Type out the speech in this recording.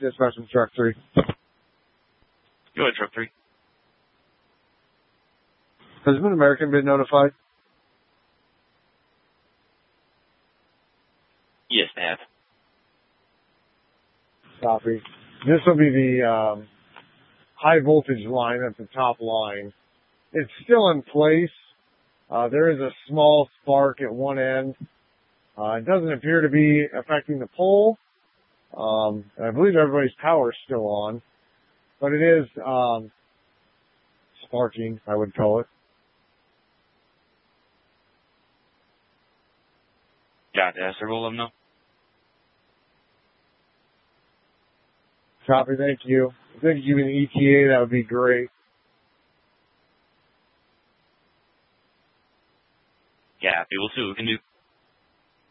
dispatch from truck 3. Go ahead, truck 3. Has Mid-American been notified? Yes, they have. Copy. This will be the high voltage line at the top line. It's still in place. There is a small spark at one end. It doesn't appear to be affecting the pole. And I believe everybody's power is still on. But it is sparking, I would call it. Got it. Several of them know. Copy, thank you. If you could give me an ETA, that would be great. Yeah, we'll see what we can do.